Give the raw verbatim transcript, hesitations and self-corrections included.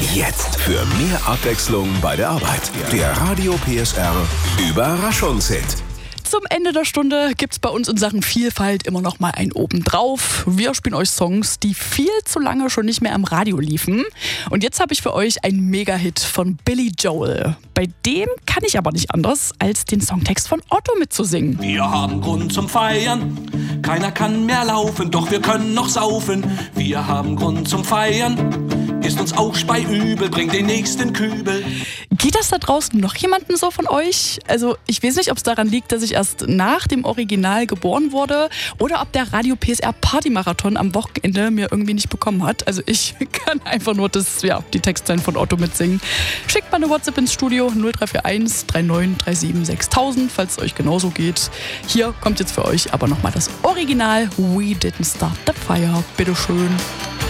Jetzt für mehr Abwechslung bei der Arbeit. Der Radio P S R Überraschungshit. Zum Ende der Stunde gibt's bei uns in Sachen Vielfalt immer noch mal ein Obendrauf. Wir spielen euch Songs, die viel zu lange schon nicht mehr am Radio liefen. Und jetzt habe ich für euch einen Mega-Hit von Billy Joel. Bei dem kann ich aber nicht anders, als den Songtext von Otto mitzusingen. Wir haben Grund zum Feiern, keiner kann mehr laufen, doch wir können noch saufen. Wir haben Grund zum Feiern, ist uns auch Spei übel, bring den nächsten Kübel. Geht das da draußen noch jemanden so von euch? Also ich weiß nicht, ob es daran liegt, dass ich erst nach dem Original geboren wurde oder ob der Radio P S R Partymarathon am Wochenende mir irgendwie nicht bekommen hat. Also ich kann einfach nur das, ja, die Textzeilen von Otto mitsingen. Schickt mal eine WhatsApp ins Studio null drei vier eins drei neun drei sieben sechstausend, falls es euch genauso geht. Hier kommt jetzt für euch aber nochmal das Original We Didn't Start the Fire. Bitteschön.